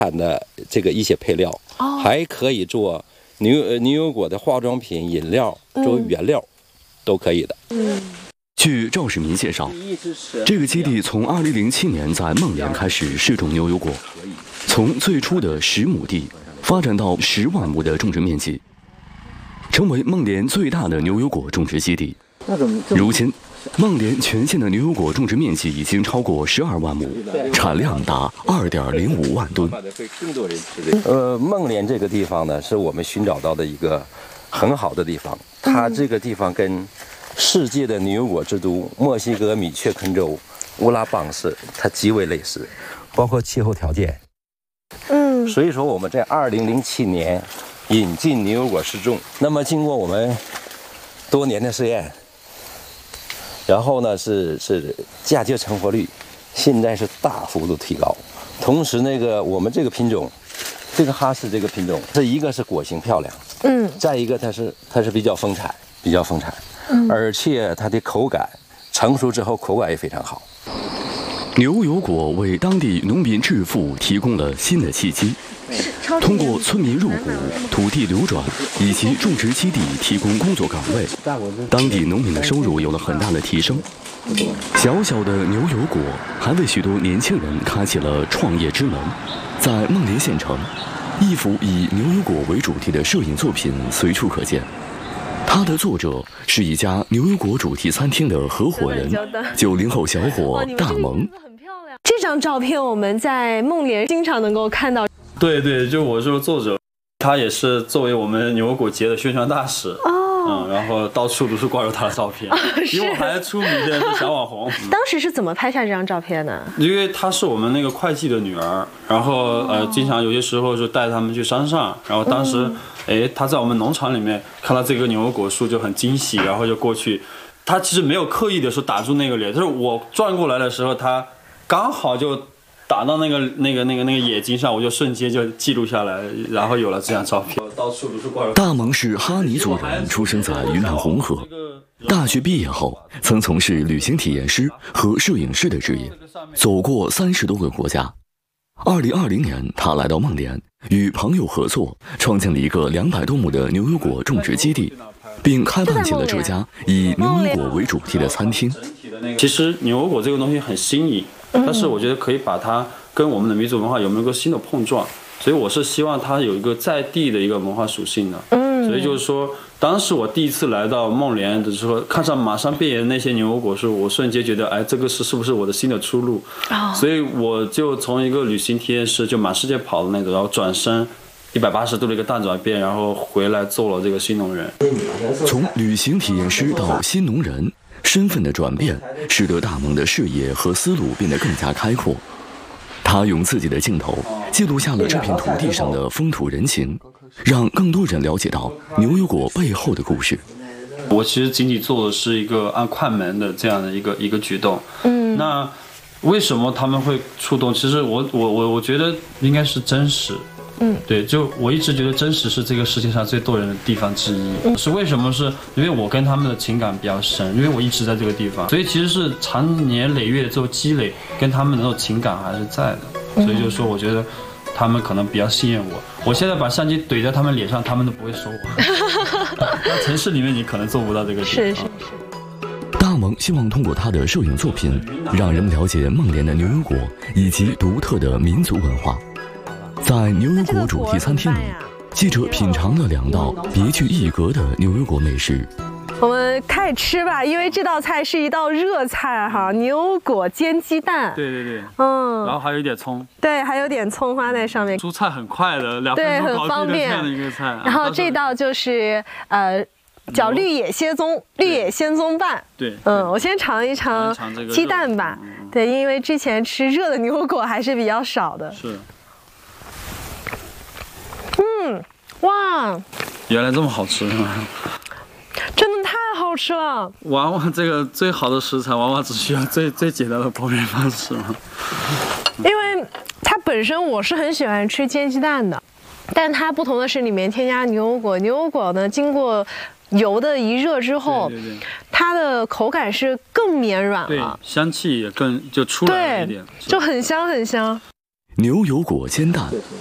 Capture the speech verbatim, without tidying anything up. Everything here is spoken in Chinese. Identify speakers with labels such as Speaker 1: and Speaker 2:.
Speaker 1: 产的这个一些配料，哦、还可以做牛牛油果的化妆品、饮料作为原料，嗯、都可以的。
Speaker 2: 嗯。据赵世民介绍，这个基地从二零零七年在孟连开始试种牛油果，从最初的十亩地发展到十万亩的种植面积，成为孟连最大的牛油果种植基地。如今，孟连全县的牛油果种植面积已经超过十二万亩，产量达二点零五万吨。
Speaker 1: 呃，孟连这个地方呢，是我们寻找到的一个很好的地方。它这个地方跟世界的牛油果之都墨西哥米却肯州乌拉邦市，它极为类似，包括气候条件。嗯，所以说我们在二零零七年引进牛油果试种，那么经过我们多年的试验，然后呢是是嫁接成活率现在是大幅度提高，同时那个我们这个品种，这个哈士这个品种，这一个是果形漂亮，嗯，再一个它是它是比较丰产，比较丰产。而且它的口感成熟之后口感也非常好。
Speaker 2: 牛油果为当地农民致富提供了新的契机，通过村民入股、土地流转以及种植基地提供工作岗位，当地农民的收入有了很大的提升。小小的牛油果还为许多年轻人开启了创业之门。在孟连县城，一幅以牛油果为主题的摄影作品随处可见。它的作者是一家牛油果主题餐厅的合伙人，九零后小伙大萌。
Speaker 3: 这张照片我们在孟连经常能够看到。
Speaker 4: 对对，就我是作者，他也是作为我们牛油果节的宣传大使。哦，嗯，然后到处都是挂着他的照片，哦、比我还出名的是小网红。
Speaker 3: 当时是怎么拍下这张照片呢？
Speaker 4: 因为她是我们那个会计的女儿，然后呃，经常有些时候就带他们去山上，然后当时。嗯哎，他在我们农场里面看到这个牛油果树就很惊喜，然后就过去。他其实没有刻意的说打住那个脸，就是我转过来的时候，他刚好就打到那个那个那个那个眼睛上，我就瞬间就记录下来，然后有了这张照片。到处都是挂着。
Speaker 2: 大萌是哈尼族人，出生在云南红河。大学毕业后，曾从事旅行体验师和摄影师的职业，走过三十多个国家。二零二零年，他来到孟连，与朋友合作，创建了一个两百多亩的牛油果种植基地，并开办起了这家以牛油果为主题的餐厅。
Speaker 4: 其实牛油果这个东西很新颖，但是我觉得可以把它跟我们的民族文化有没有一个新的碰撞，所以我是希望它有一个在地的一个文化属性的。所以就是说，当时我第一次来到孟连的时候，看上马上遍野的那些牛油果树，我瞬间觉得，哎，这个是是不是我的新的出路？哦、所以我就从一个旅行体验师，就满世界跑的那种，然后转身一百八十度的一个大转变，然后回来做了这个新农人。
Speaker 2: 从旅行体验师到新农人，身份的转变，使得大萌的视野和思路变得更加开阔。他用自己的镜头记录下了这片土地上的风土人情，让更多人了解到牛油果背后的故事。
Speaker 4: 我其实仅仅做的是一个按快门的这样的一个一个举动。嗯，那为什么他们会触动？其实我我我我觉得应该是真实。嗯，对，就我一直觉得真实是这个世界上最动人的地方之一。嗯、是为什么？是因为我跟他们的情感比较深，因为我一直在这个地方，所以其实是长年累月的这种积累，跟他们的那种情感还是在的。所以就是说，我觉得他们可能比较信任我。我现在把相机怼在他们脸上，他们都不会说我。在城市里面，你可能做不到这个地方。
Speaker 3: 是是是。
Speaker 2: 大萌希望通过他的摄影作品，让人们了解孟连的牛油果以及独特的民族文化。在牛油果主题餐厅里，记者品尝了两道别具一格的牛油果美食。
Speaker 3: 我们开始吃吧，因为这道菜是一道热菜哈，牛油果煎鸡蛋。
Speaker 4: 对对对，嗯，然后还有一点葱。
Speaker 3: 对，还有点葱花在上面。
Speaker 4: 出菜很快的，两分钟搞定的这样的一个菜。
Speaker 3: 然后这道就是呃。叫绿野仙踪，绿野仙踪拌。
Speaker 4: 对，
Speaker 3: 嗯，我先尝一尝鸡蛋吧。对，因为之前吃热的牛油果还是比较少的。
Speaker 4: 是。
Speaker 3: 嗯，哇，
Speaker 4: 原来这么好吃吗？
Speaker 3: 真的太好吃了！
Speaker 4: 娃娃这个最好的食材，娃娃只需要最最简单的烹饪方式吗？
Speaker 3: 因为它本身我是很喜欢吃煎鸡蛋的，但它不同的是里面添加牛油果，牛油果呢经过油的一热之后，对对对，它的口感是更绵软了，
Speaker 4: 对，香气也更就出来了一点，
Speaker 3: 就很香很香。
Speaker 2: 牛油果煎蛋。